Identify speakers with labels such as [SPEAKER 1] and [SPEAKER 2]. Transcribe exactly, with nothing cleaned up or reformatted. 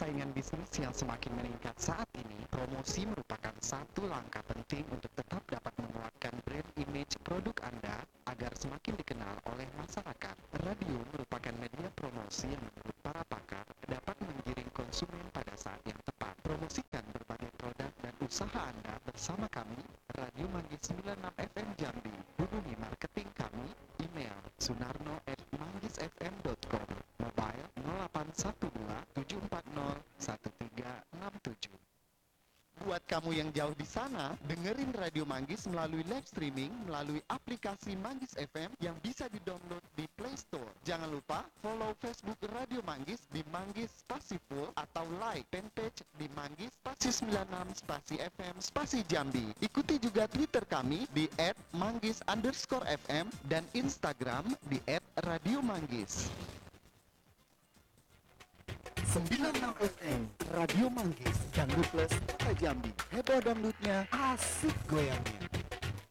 [SPEAKER 1] persaingan bisnis yang semakin meningkat saat ini, promosi merupakan satu langkah penting untuk tetap dapat menguatkan brand image produk Anda agar semakin dikenal oleh masyarakat. Radio merupakan media promosi yang menurut para pakar dapat menggiring konsumen pada saat yang tepat. Promosikan berbagai produk dan usaha Anda bersama kami, Radio Manggis sembilan puluh enam F M Jambi. Hubungi marketing kami, email sunarno at manggisfm dot com, mobile nol delapan satu dua tujuh empat nol satu tiga enam tujuh. Buat kamu yang jauh di sana, dengerin Radio Manggis melalui live streaming melalui aplikasi Manggis F M yang bisa di-download di Play Store. Jangan lupa follow Facebook Radio Manggis di Manggis Spasi Full atau like fanpage di Manggis Spasi sembilan puluh enam Spasi F M Spasi Jambi. Ikuti juga Twitter kami di et manggis underscore f m dan Instagram di et radio manggis. sembilan puluh enam F M Radio Manggis, Dangdut Plus, Kota Jambi. Heboh dangdutnya, asik goyangnya.